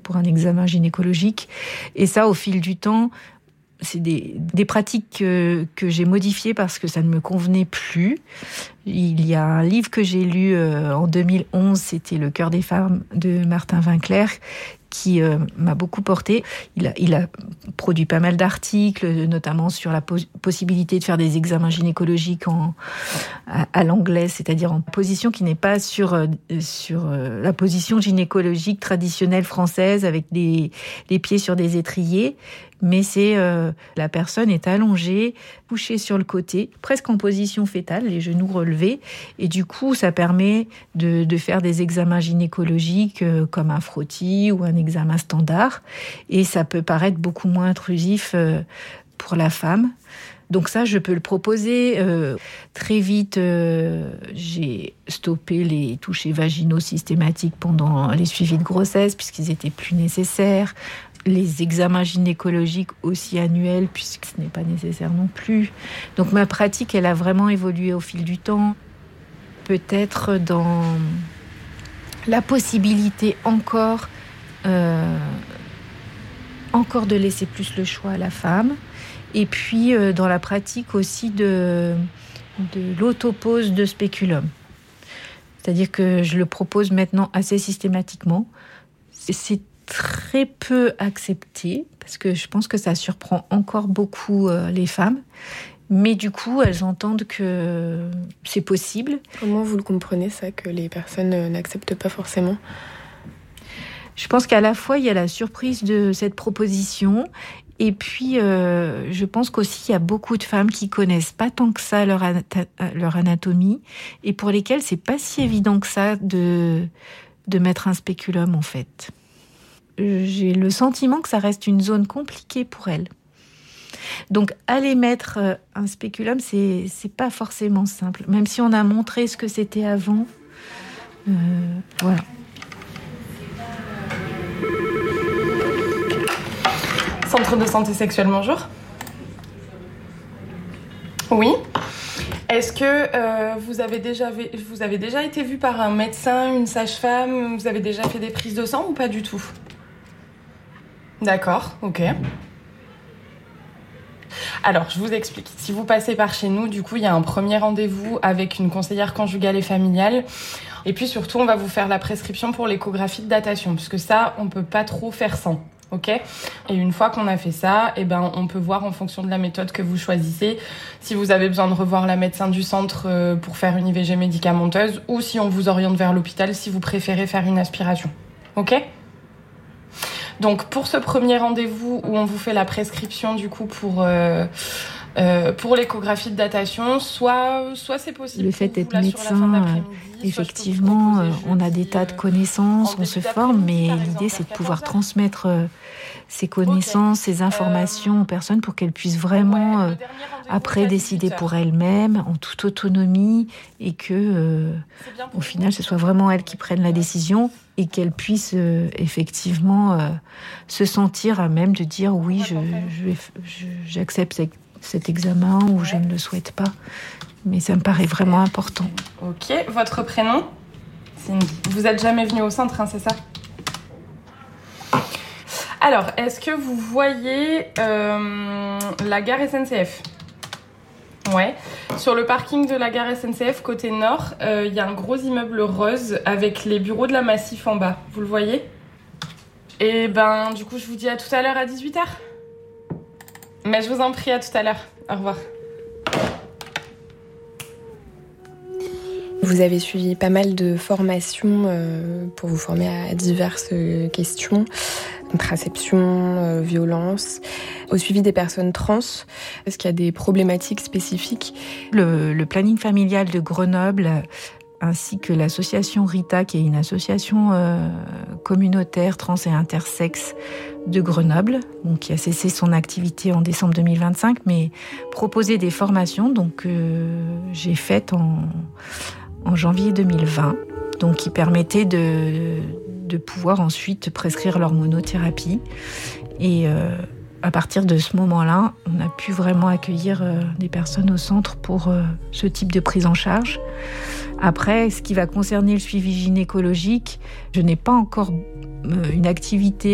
pour un examen gynécologique. Et ça, au fil du temps, c'est des pratiques que j'ai modifiées parce que ça ne me convenait plus. Il y a un livre que j'ai lu en 2011, c'était Le cœur des femmes de Martin Winkler, qui m'a beaucoup portée. Il a produit pas mal d'articles, notamment sur la possibilité de faire des examens gynécologiques à l'anglaise, c'est-à-dire en position qui n'est pas sur la position gynécologique traditionnelle française avec les pieds sur des étriers, mais c'est la personne est allongée, couchée sur le côté, presque en position fétale, les genoux relevés, et du coup ça permet de faire des examens gynécologiques comme un frottis ou un examen standard, et ça peut paraître beaucoup moins intrusif pour la femme. Donc ça, je peux le proposer. Très vite, j'ai stoppé les touchés vaginaux systématiques pendant les suivis de grossesse, puisqu'ils étaient plus nécessaires. Les examens gynécologiques aussi annuels, puisque ce n'est pas nécessaire non plus. Donc ma pratique, elle a vraiment évolué au fil du temps. Peut-être dans la possibilité encore de laisser plus le choix à la femme. Et puis dans la pratique aussi de l'autopose de spéculum. C'est-à-dire que je le propose maintenant assez systématiquement. C'est très peu accepté, parce que je pense que ça surprend encore beaucoup les femmes. Mais du coup, elles entendent que c'est possible. Comment vous le comprenez, ça, que les personnes n'acceptent pas forcément ? Je pense qu'à la fois, il y a la surprise de cette proposition. Et puis, je pense qu'aussi, il y a beaucoup de femmes qui connaissent pas tant que ça leur anatomie, et pour lesquelles c'est pas si évident que ça de mettre un spéculum, en fait. J'ai le sentiment que ça reste une zone compliquée pour elles. Donc, aller mettre un spéculum, c'est pas forcément simple. Même si on a montré ce que c'était avant, voilà. Centre de santé sexuelle, bonjour. Oui. Est-ce que vous avez déjà été vu par un médecin, une sage-femme ? Vous avez déjà fait des prises de sang ou pas du tout ? D'accord, ok. Alors, je vous explique. Si vous passez par chez nous, du coup, il y a un premier rendez-vous avec une conseillère conjugale et familiale. Et puis surtout, on va vous faire la prescription pour l'échographie de datation, parce que ça, on peut pas trop faire sans. Ok ? Et une fois qu'on a fait ça, on peut voir en fonction de la méthode que vous choisissez si vous avez besoin de revoir la médecin du centre pour faire une IVG médicamenteuse, ou si on vous oriente vers l'hôpital si vous préférez faire une aspiration. Ok ? Donc pour ce premier rendez-vous où on vous fait la prescription du coup pour l'échographie de datation, soit c'est possible. Le fait d'être médecin, effectivement, on a des tas de connaissances, on se forme, mais l'idée c'est de pouvoir transmettre ces connaissances, ces informations aux personnes pour qu'elles puissent vraiment après décider pour elles-mêmes en toute autonomie, et que au final ce soit vraiment elles qui prennent la décision, et qu'elles puissent effectivement se sentir à même de dire oui, j'accepte cet examen, ou je ne le souhaite pas. Mais ça me paraît vraiment important. Ok, votre prénom ? Cindy. Vous êtes jamais venue au centre, hein, c'est ça ? Alors, est-ce que vous voyez la gare SNCF ? Ouais. Sur le parking de la gare SNCF, côté nord, il y a un gros immeuble rose avec les bureaux de la Massif en bas. Vous le voyez ? Et du coup, je vous dis à tout à l'heure à 18h. Mais je vous en prie, à tout à l'heure. Au revoir. Vous avez suivi pas mal de formations pour vous former à diverses questions, contraception, violence, au suivi des personnes trans. Est-ce qu'il y a des problématiques spécifiques ? Le planning familial de Grenoble, ainsi que l'association RITA, qui est une association communautaire trans et intersexe de Grenoble, donc qui a cessé son activité en décembre 2025, mais proposait des formations, donc j'ai faites en janvier 2020, donc qui permettaient de pouvoir ensuite prescrire l'hormonothérapie. Et à partir de ce moment-là, on a pu vraiment accueillir des personnes au centre pour ce type de prise en charge. Après, ce qui va concerner le suivi gynécologique, je n'ai pas encore une activité